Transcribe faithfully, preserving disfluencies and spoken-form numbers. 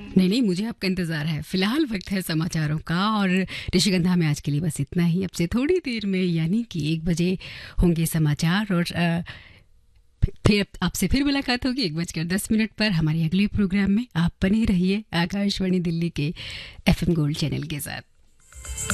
नहीं नहीं, मुझे आपका इंतज़ार है। फ़िलहाल वक्त है समाचारों का और ऋषिगंधा में आज के लिए बस इतना ही। अब से थोड़ी देर में यानी कि एक बजे होंगे समाचार और अ, फिर आपसे फिर मुलाकात होगी एक बजकर दस मिनट पर हमारे अगले प्रोग्राम में। आप बने रहिए आकाशवाणी दिल्ली के एफ एम गोल्ड चैनल के साथ।